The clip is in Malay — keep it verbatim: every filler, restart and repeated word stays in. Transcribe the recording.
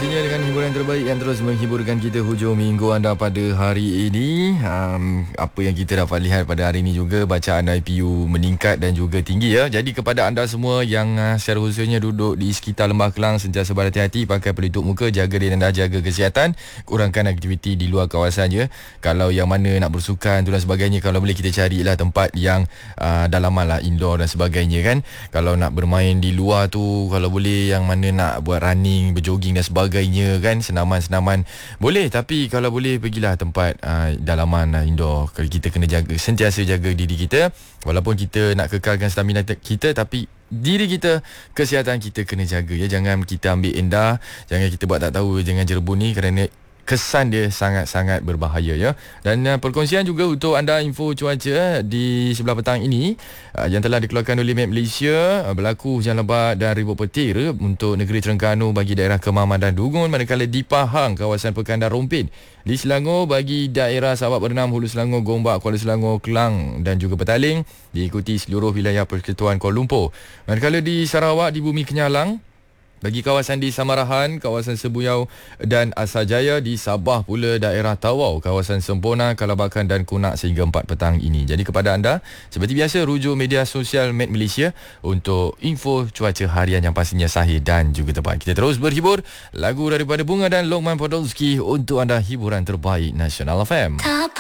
pastinya dengan hiburan terbaik yang terus menghiburkan kita hujung minggu anda pada hari ini. Um, apa yang kita dapat lihat pada hari ini juga, bacaan I P U meningkat dan juga tinggi ya. Jadi kepada anda semua yang uh, secara khususnya duduk di sekitar Lembah Kelang, sentiasa berhati-hati, pakai pelitup muka, jaga diri anda, jaga kesihatan, kurangkan aktiviti di luar kawasan ya. Kalau yang mana nak bersukan tu dan sebagainya, kalau boleh kita carilah tempat yang uh, dalaman lah, indoor dan sebagainya kan. Kalau nak bermain di luar tu, kalau boleh yang mana nak buat running, berjoging dan sebagainya kan, senaman-senaman boleh, tapi kalau boleh pergilah tempat uh, dalaman uh, indoor. Kalau kita kena jaga, sentiasa jaga diri kita, walaupun kita nak kekalkan stamina kita, tapi diri kita, kesihatan kita kena jaga ya. Jangan kita ambil endah, jangan kita buat tak tahu jangan jerebun ni, kerana kesan dia sangat-sangat berbahaya ya. Dan uh, perkongsian juga untuk anda info cuaca di sebelah petang ini uh, yang telah dikeluarkan oleh Met Malaysia. uh, Berlaku hujan lebat dan ribut petir untuk negeri Terengganu bagi daerah Kemaman dan Dungun, manakala di Pahang, kawasan Perkandar Rompin, di Selangor bagi daerah Sabak Bernam, Hulu Selangor, Gombak, Kuala Selangor, Kelang dan juga Petaling, diikuti seluruh wilayah Persekutuan Kuala Lumpur. Manakala di Sarawak, di Bumi Kenyalang, bagi kawasan di Samarahan, kawasan Sebuyau dan Asajaya, di Sabah pula daerah Tawau, kawasan Sempurna, Kalabakan dan Kunak sehingga empat petang ini. Jadi kepada anda, seperti biasa, rujuk media sosial Met Malaysia untuk info cuaca harian yang pastinya sahih dan juga tepat. Kita terus berhibur, lagu daripada Bunga dan Lokman Podolski untuk anda, hiburan terbaik Nasional F M.